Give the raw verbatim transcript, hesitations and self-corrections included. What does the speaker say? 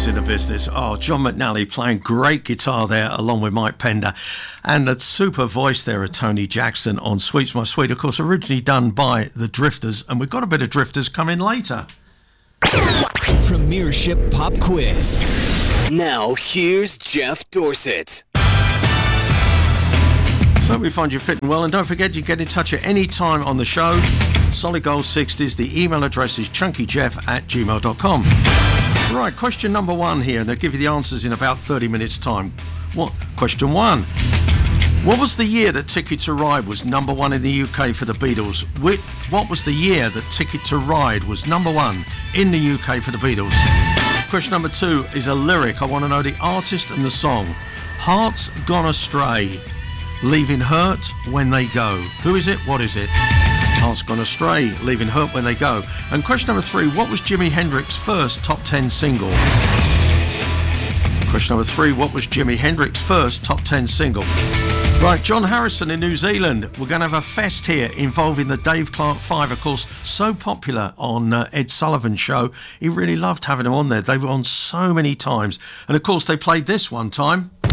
boys in the business. Oh, John McNally playing great guitar there along with Mike Pender. And the super voice there of Tony Jackson on Sweet's My Sweet, of course, originally done by the Drifters. And we've got a bit of Drifters coming later. Premiership Pop Quiz. Now, here's Jeff Dorset. So we find you fitting well, and don't forget you get in touch at any time on the show. Solid Gold sixties, the email address is chunkyjeff at gmail dot com. Right, question number one here, and they'll give you the answers in about thirty minutes time. What? Question one. What was the year that Ticket to Ride was number one in the U K for the Beatles? Which, what was the year that Ticket to Ride was number one in the U K for the Beatles? Question number two is a lyric. I want to know the artist and the song. Heart's Gone Astray, leaving hurt when they go. Who is it? What is it? Heart's Gone Astray, leaving hurt when they go. And question number three, what was Jimi Hendrix's first top ten single? Question number three, what was Jimi Hendrix's first top ten single? Right, John Harrison in New Zealand. We're going to have a fest here involving the Dave Clark Five, of course, so popular on uh, Ed Sullivan's show. He really loved having them on there. They were on so many times. And of course, they played this one time.